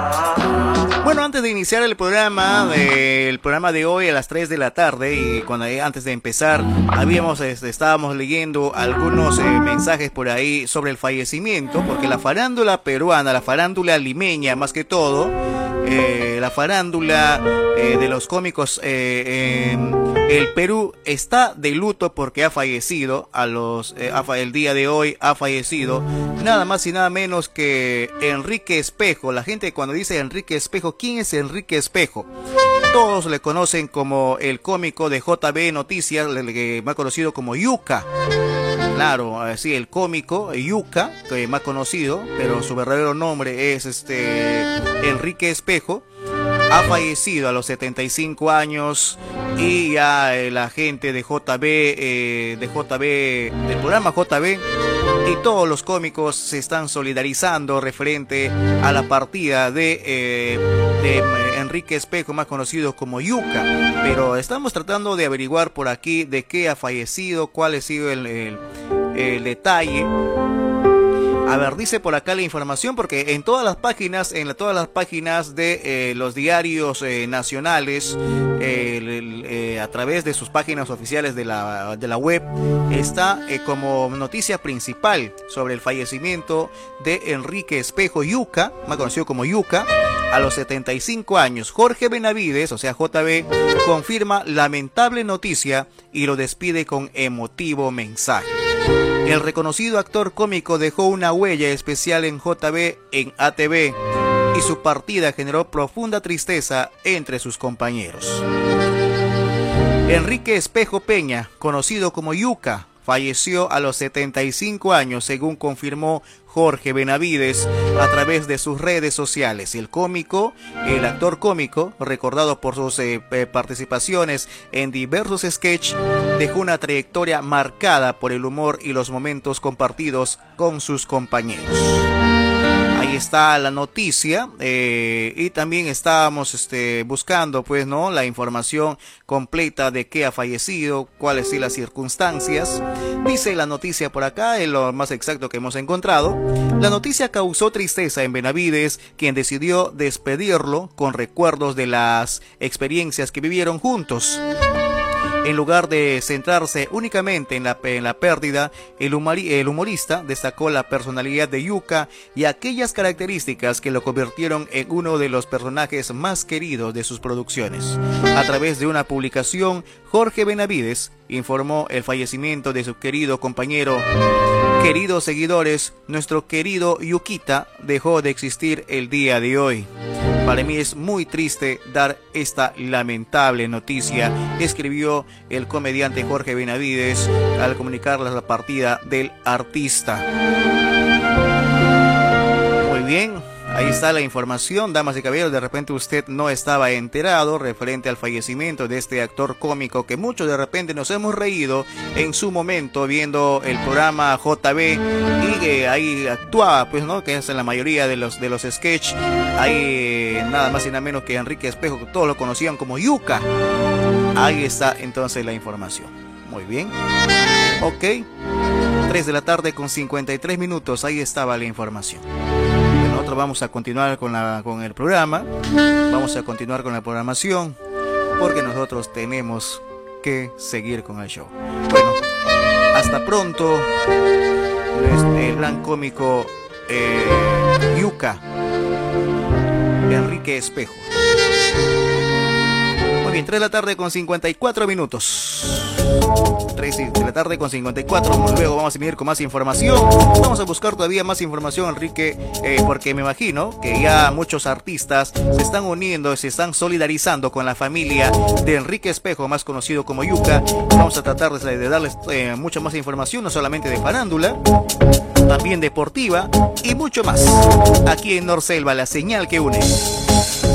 Bueno, antes de iniciar el programa de hoy a las 3 de la tarde y antes de empezar estábamos leyendo algunos mensajes por ahí sobre el fallecimiento, porque la farándula peruana, la farándula limeña más que todo, la farándula de los cómicos el Perú está de luto porque ha fallecido el día de hoy ha fallecido nada más y nada menos que Enrique Espejo. La gente cuando dice Enrique Espejo, ¿quién es Enrique Espejo? Todos le conocen como el cómico de JB Noticias, más conocido como Yuka. Claro, sí, el cómico Yuka, más conocido, pero su verdadero nombre es Enrique Espejo. Ha fallecido a los 75 años y ya la gente de JB, del programa JB y todos los cómicos se están solidarizando referente a la partida de Enrique Espejo, más conocido como Yuka. Pero estamos tratando de averiguar por aquí de qué ha fallecido, cuál ha sido el detalle. A ver, dice por acá la información, porque en todas las páginas de los diarios nacionales, a través de sus páginas oficiales de la web, está como noticia principal sobre el fallecimiento de Enrique Espejo Yuka, más conocido como Yuka, a los 75 años. Jorge Benavides, o sea JB, confirma lamentable noticia y lo despide con emotivo mensaje. El reconocido actor cómico dejó una huella especial en JB en ATV y su partida generó profunda tristeza entre sus compañeros. Enrique Espejo Peña, conocido como Yuka, falleció a los 75 años, según confirmó Jorge Benavides a través de sus redes sociales. El actor cómico, recordado por sus participaciones en diversos sketches, dejó una trayectoria marcada por el humor y los momentos compartidos con sus compañeros. Ahí está la noticia y también estábamos buscando la información completa de qué ha fallecido, cuáles son las circunstancias. Dice la noticia por acá, es lo más exacto que hemos encontrado. La noticia causó tristeza en Benavides, quien decidió despedirlo con recuerdos de las experiencias que vivieron juntos. En lugar de centrarse únicamente en la pérdida, el humorista destacó la personalidad de Yuka y aquellas características que lo convirtieron en uno de los personajes más queridos de sus producciones. A través de una publicación, Jorge Benavides informó el fallecimiento de su querido compañero. Queridos seguidores, nuestro querido Yukita dejó de existir el día de hoy. Para mí es muy triste dar esta lamentable noticia, escribió el comediante Jorge Benavides al comunicarles la partida del artista. Muy bien, ahí está la información, damas y caballeros. De repente usted no estaba enterado referente al fallecimiento de este actor cómico que muchos de repente nos hemos reído en su momento viendo el programa JB y que ahí actuaba, que es en la mayoría de los sketches. Ahí nada más y nada menos que Enrique Espejo, que todos lo conocían como Yuka. Ahí está entonces la información. Muy bien. Ok. 3 de la tarde con 53 minutos. Ahí estaba la información. Nosotros vamos a continuar con el programa. Vamos a continuar con la programación, porque nosotros tenemos que seguir con el show. Bueno, hasta pronto. El gran cómico Yuka, Enrique Espejo. Muy bien, 3 de la tarde con 54 minutos. 3 de la tarde con 54. Luego vamos a seguir con más información. Vamos a buscar todavía más información, Enrique, porque me imagino que ya muchos artistas se están uniendo, se están solidarizando con la familia de Enrique Espejo, más conocido como Yuka. Vamos a tratar de darles mucha más información, no solamente de farándula, también deportiva y mucho más. Aquí en Norselva, la señal que une.